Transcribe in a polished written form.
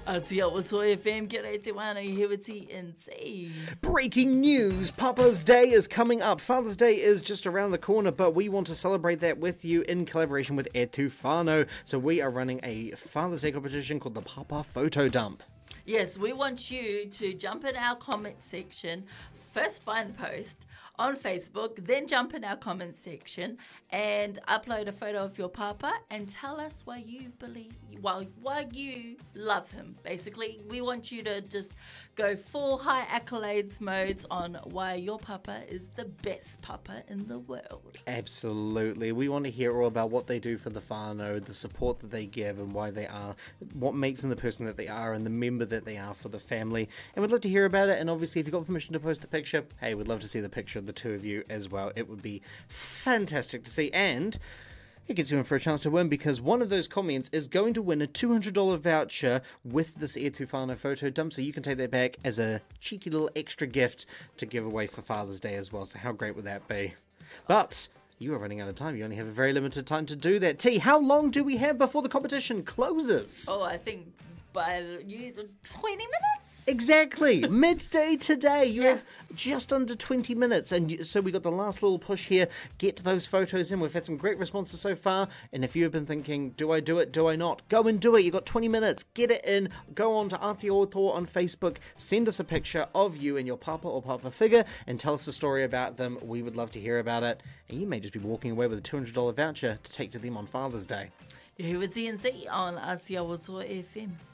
Aotearoa FM, kia rei te wānau, here with TNT. Breaking news, Papa's Day is coming up. Father's Day is just around the corner, but we want to celebrate that with you in collaboration with E Tūwhānau. So we are running a Father's Day competition called the Papa Photo Dump. Yes, we want you to jump in our comment section. First find the post on Facebook, then jump in our comment section and upload a photo of your papa and tell us why you believe, why you love him. Basically, we want you to just go full high accolades modes on why your papa is the best papa in the world. Absolutely. We want to hear all about what they do for the whānau, the support that they give and why they are, what makes them the person that they are and the member that they are for the family. And we'd love to hear about it. And obviously, if you've got permission to post the picture, hey, we'd love to see the picture of the two of you as well. It would be fantastic to see. And it gets you in for a chance to win because one of those comments is going to win a $200 voucher with this E Tūwhānau photo dump, so you can take that back as a cheeky little extra gift to give away for Father's Day as well. So how great would that be? But you are running out of time. You only have a very limited time to do that. T, how long do we have before the competition closes? Oh, I think by 20 minutes? Exactly. Midday today. You have just under 20 minutes. And so we got the last little push here. Get those photos in. We've had some great responses so far. And if you've been thinking, do I do it? Do I not? Go and do it. You've got 20 minutes. Get it in. Go on to Aotearoa on Facebook. Send us a picture of you and your papa or papa figure and tell us a story about them. We would love to hear about it. And you may just be walking away with a $200 voucher to take to them on Father's Day. You're here with TNT on Aotearoa FM.